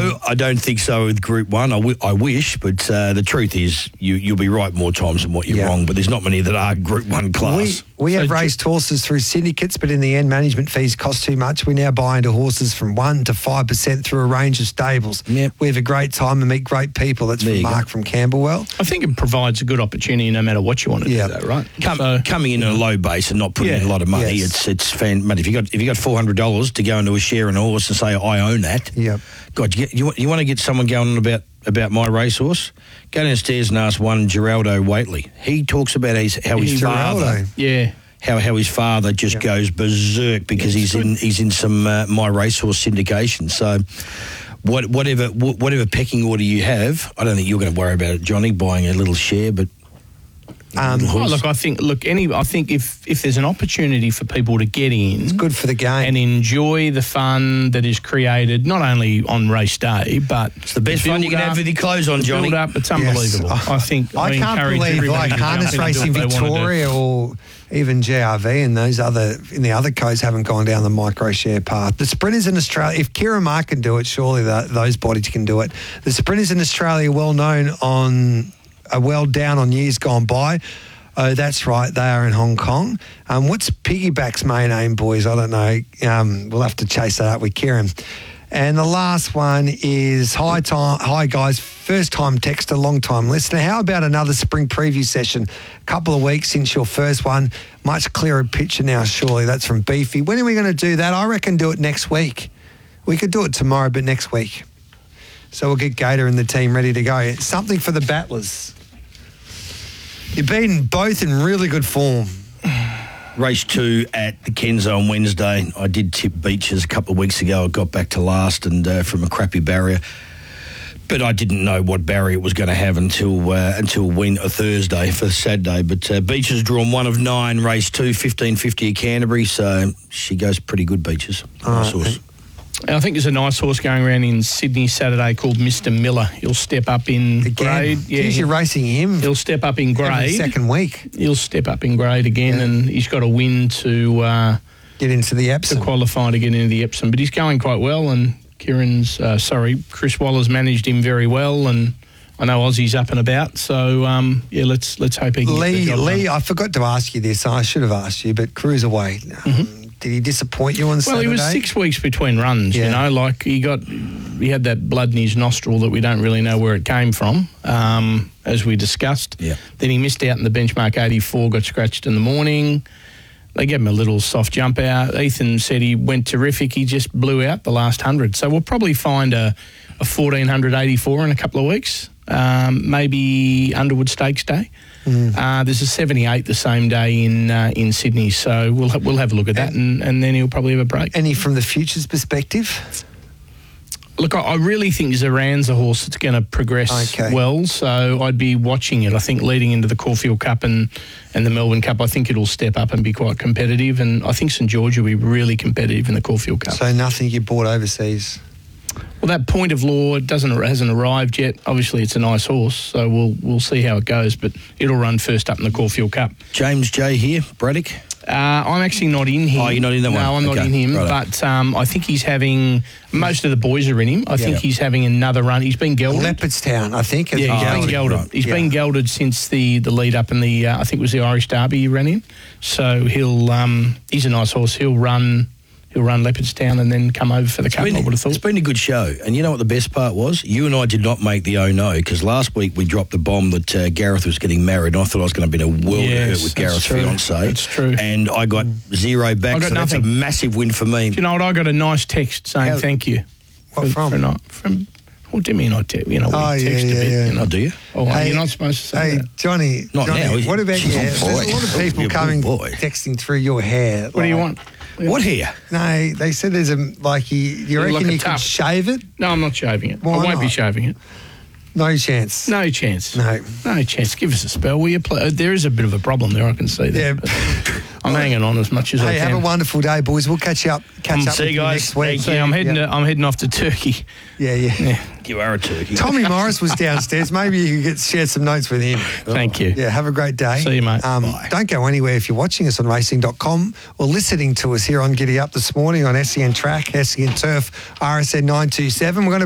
No, I don't think so with Group 1. I wish, but the truth is you'll be right more times than what you're wrong, but there's not many that are Group 1 class. We have raced horses through syndicates, but in the end, management fees cost too much. We now buy into horses from 1% to 5% through a range of stables. Yep. We have a great time and meet great people. That's from Mark from Camberwell. I think it provides a good opportunity no matter what you want to do, though, right? Coming in at a low base and not putting in a lot of money, it's fan. Mate, if you got $400 to go into a share in a horse and say I own that, God, you want to get someone going on about my racehorse? Go downstairs and ask one Geraldo Waitley. He talks about how his father, how his father just goes berserk because he's in some my racehorse syndication. So whatever pecking order you have, I don't think you're going to worry about it, Johnny, buying a little share, but. I think if there's an opportunity for people to get in, it's good for the game and enjoy the fun that is created not only on race day, but it's the best fun you can have with your clothes on, Johnny. It's unbelievable. I can't believe like harness racing Victoria or even GRV and the other codes haven't gone down the micro share path. The sprinters in Australia, if Kieran Mark can do it, surely those bodies can do it. The sprinters in Australia are well down on years gone by. Oh, that's right. They are in Hong Kong. What's Piggyback's main aim, boys? I don't know. We'll have to chase that up with Kieran. And the last one is, hi guys, first-time texter, long-time listener. How about another spring preview session? A couple of weeks since your first one. Much clearer picture now, surely. That's from Beefy. When are we going to do that? I reckon do it next week. We could do it tomorrow, but next week. So we'll get Gator and the team ready to go. It's something for the battlers. You've been both in really good form. Race 2 at the Kenzo on Wednesday. I did tip Beaches a couple of weeks ago. I got back to last and from a crappy barrier. But I didn't know what barrier it was going to have until Thursday for Saturday. But Beaches drawn 1 of 9, race 2, 15.50 at Canterbury. So she goes pretty good, Beaches. Nice horse. I think there's a nice horse going around in Sydney Saturday called Mr. Miller. He'll step up in grade. Yeah, you're racing him. He'll step up in grade. Every second week. He'll step up in grade again, and he's got a win to get into the Epsom. To qualify to get into the Epsom. But he's going quite well, and Chris Waller's managed him very well, and I know Aussie's up and about. So let's hope he can get the job done. Lee, I forgot to ask you this. I should have asked you, but cruiserweight. Did he disappoint you on Saturday? Well, he was 6 weeks between runs, you know, like he had that blood in his nostril that we don't really know where it came from, as we discussed. Yeah. Then he missed out in the benchmark 84, got scratched in the morning. They gave him a little soft jump out. Ethan said he went terrific. He just blew out the last 100. So we'll probably find a 1484 in a couple of weeks, maybe Underwood Stakes Day. There's a 78 the same day in Sydney, so we'll have a look at that, and then he'll probably have a break. Any from the futures perspective? Look, I really think Zoran's a horse that's going to progress well, so I'd be watching it. I think leading into the Caulfield Cup and the Melbourne Cup, I think it'll step up and be quite competitive, and I think St George will be really competitive in the Caulfield Cup. So nothing you bought overseas? Well, that Point of Law hasn't arrived yet. Obviously, it's a nice horse, so we'll see how it goes, but it'll run first up in the Caulfield Cup. James J here, Braddock? I'm actually not in him. Oh, you're not in that one? No, I'm not in him, but I think he's having... Most of the boys are in him. I think he's having another run. He's been gelded. Leopardstown, I think. He's been gelded. Right. He's been gelded since the lead up in the... I think it was the Irish Derby he ran in. So he's a nice horse. He'll run Leopardstown and then come over for the Cup, I would have thought. It's been a good show. And you know what the best part was? You and I did not make the oh no, because last week we dropped the bomb that Gareth was getting married, and I thought I was going to be in a world of hurt with Gareth's fiancée. That's true. And I got zero back, I got so nothing. That's a massive win for me. Do you know what? I got a nice text saying thank you. What from? Well, Demi and I text a bit. Yeah. You know, do you? Oh, you're not supposed to say that. Johnny, Not now. What about your hair? There's a lot of people texting through your hair. What do you want? What hair? No, they said there's you reckon you could shave it? No, I'm not shaving it. I won't be shaving it. No chance. No chance. No chance. Give us a spell, will you? There is a bit of a problem there, I can see that. Yeah. I'm hanging on as much as I can. Have a wonderful day, boys. We'll catch up with you next week. See, I'm heading off to Turkey. Yeah. You are a turkey. Tommy Morris was downstairs. Maybe you could share some notes with him. Thank you. Yeah, have a great day. See you, mate. Bye. Don't go anywhere if you're watching us on racing.com or listening to us here on Giddy Up this morning on SEN Track, SEN Turf, RSN 927. We're going to